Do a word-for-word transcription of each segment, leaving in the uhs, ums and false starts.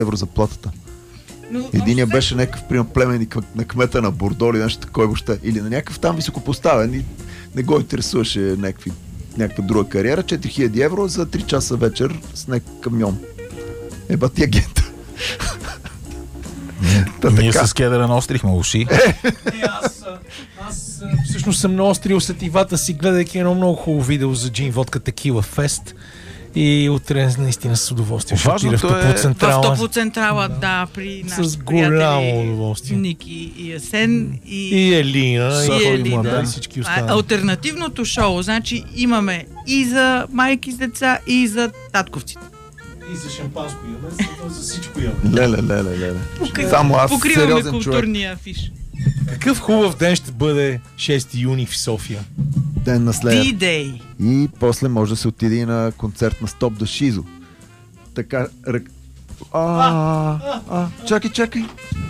евро заплатата. Но, Единия но, беше някакъв пример племенник на кмета на Бордо или нещо такова въобще. Или на някакъв там високопоставен и не го интересуваше някакви, някаква друга кариера. четири хиляди евро за три часа вечер с някакъв камион. Еба ти агента. Ние с кедъра наострихме уши. Не, аз, аз всъщност съм наострил сетивата си, гледайки едно много хубаво видео за джин водка Текила Фест. И утре наистина с удоволствие ще отида в Топлоцентрала. В Топлоцентрала, да, да, при с нашите голямо удоволствие. Ники и Асен и, и Елина, и, и Елина. И всички останали. Алтернативното шоу, значи имаме и за майки с деца, и за татковците. И за шампанско имаме, за всичко имаме. Леле, леле, леле. Покри... Само аз Покриваме сериозен културния афиш. Какъв хубав ден ще бъде шести юни в София. Ден на Слеер. D-Day. И после може да се отиде и на концерт на Стоп да Шизо. Така, рък... А, а, а, чакай, чакай.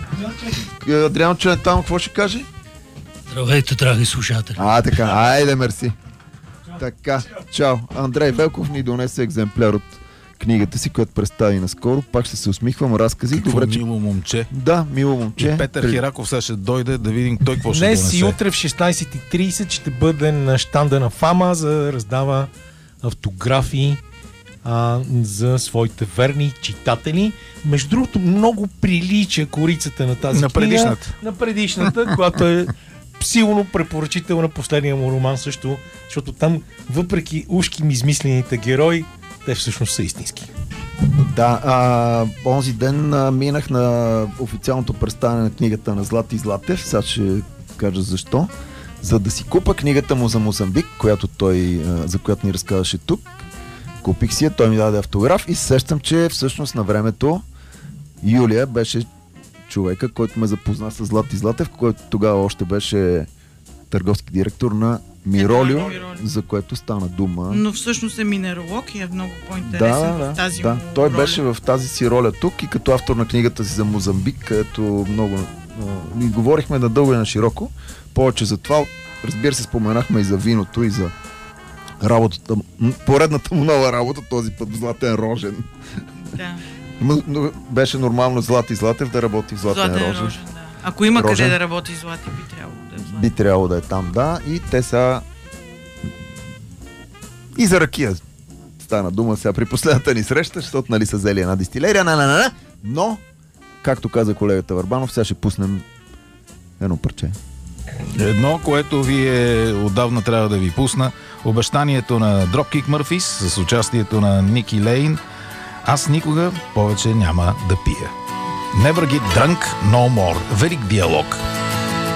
Адриан Челентано, какво ще каже? Здравейте, драги слушатели. А, така, айде, мерси. Така, чао. Андрей Велков ни донесе екземпляр от книгата си, която представи наскоро. Пак ще се усмихвам, разкази. Какво Добре, че... мило момче. Да, мило момче. И Петър Хираков сега ще дойде да видим той какво ще Днес донесе. и утре в шестнайсет и трийсет ще бъде на щанда на Фама за да раздава автографии а, за своите верни читатели. Между другото, много прилича корицата на тази на книга. Предишната. На предишната, която е силно препоръчителна. Последния му роман също, защото там, въпреки ушки ми измислените герои, те всъщност са истински. Да, а, онзи ден а, минах на официалното представяне на книгата на Злати Златев. Сега ще кажа защо. За да си купа книгата му за Мозамбик, която той, а, за която ни разказваше тук. Купих си я, той ми даде автограф и се сещам, че всъщност на времето Юлия беше човека, който ме запозна с Злати Златев, който тогава още беше търговски директор на Миролио, за което стана дума. Но всъщност е минералог и е много по-интересен да, в тази да. му Той роля. беше в тази си роля тук и като автор на книгата си за Мозамбик, където много ни говорихме надълго и на широко. Повече за това, разбира се, споменахме и за виното, и за работата, поредната му нова работа, този път в Златен Рожен. Да. Но беше нормално Злати Златев да работи в Златен, Златен Рожен. Рожен, да. Ако има Рожен. къде да работи Злати, би трябвало да е Злати. Би трябвало да е там, да. И те са и за ракия стана дума сега при последната ни среща, защото нали са взели една дистилерия, на, на, на, на. Но, както каза колегата Върбанов, сега ще пуснем едно парче. Едно, което вие отдавна трябва да ви пусна. Обещанието на Dropkick Murphys с участието на Ники Лейн. Аз никога повече няма да пия. Never get drunk no more. Велик диалог.